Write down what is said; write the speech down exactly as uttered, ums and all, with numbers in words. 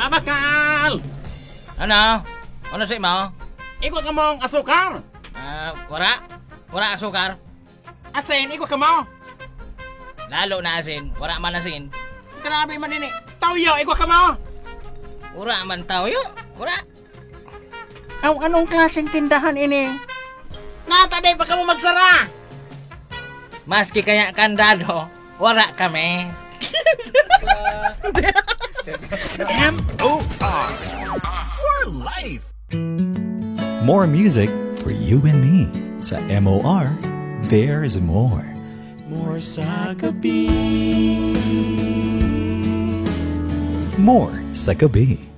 Abakal! Ano? Ano sa imo? Iko ka mong asukar! Ah, wala. Wala asukar. Asin, iko ka mo! Lalo na asin. Wala man asin. Grabe man ini. Tawyo, iko ka mo! Wala man tayo. Wala. Aw, anong klaseng tindahan ini? Nataday pa ka mo magsara! Maski kaya kandado, wala kami. M O R for life. More music for you and me. Sa M O R, there's more. More sa gabi. More sa gabi.